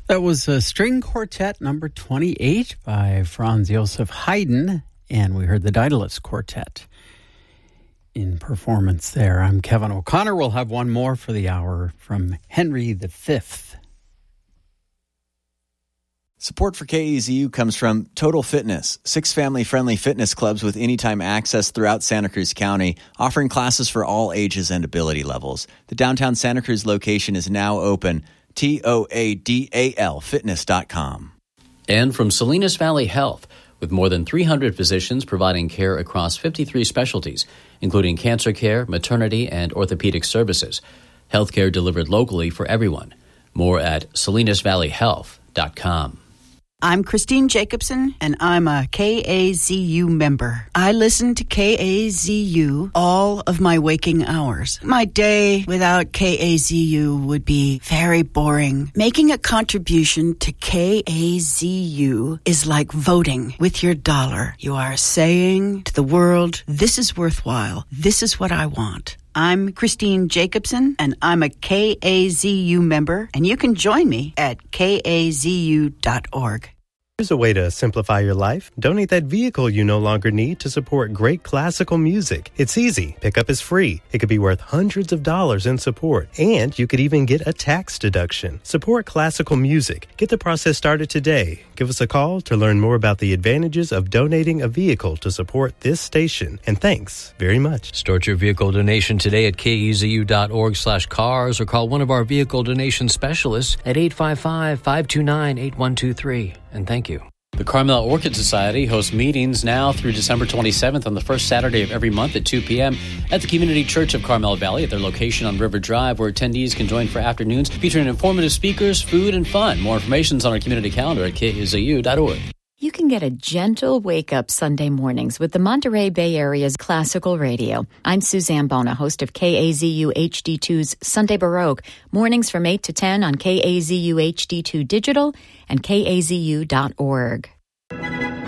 That was a string quartet number 28 by Franz Joseph Haydn, and we heard the Daedalus Quartet in performance there. I'm Kevin O'Connor. We'll have one more for the hour from Henry V. Support for KAZU comes from Total Fitness, 6 family-friendly fitness clubs with anytime access throughout Santa Cruz County, offering classes for all ages and ability levels. The downtown Santa Cruz location is now open. TOADAL fitness.com. And from Salinas Valley Health, with more than 300 physicians providing care across 53 specialties, including cancer care, maternity, and orthopedic services. Healthcare delivered locally for everyone. More at salinasvalleyhealth.com. I'm Christine Jacobson, and I'm a KAZU member. I listen to KAZU all of my waking hours. My day without KAZU would be very boring. Making a contribution to KAZU is like voting with your dollar. You are saying to the world, this is worthwhile. This is what I want. I'm Christine Jacobson, and I'm a KAZU member, and you can join me at kazu.org. Here's a way to simplify your life. Donate that vehicle you no longer need to support great classical music. It's easy. Pickup is free. It could be worth hundreds of dollars in support. And you could even get a tax deduction. Support classical music. Get the process started today. Give us a call to learn more about the advantages of donating a vehicle to support this station. And thanks very much. Start your vehicle donation today at kezu.org/cars or call one of our vehicle donation specialists at 855-529-8123. And thank you. The Carmel Orchid Society hosts meetings now through December 27th on the first Saturday of every month at 2 p.m. at the Community Church of Carmel Valley at their location on River Drive, where attendees can join for afternoons featuring informative speakers, food, and fun. More information is on our community calendar at kzu.org. You can get a gentle wake-up Sunday mornings with the Monterey Bay Area's classical radio. I'm Suzanne Bona, host of KAZU HD2's Sunday Baroque, mornings from 8 to 10 on KAZU HD2 Digital and KAZU.org.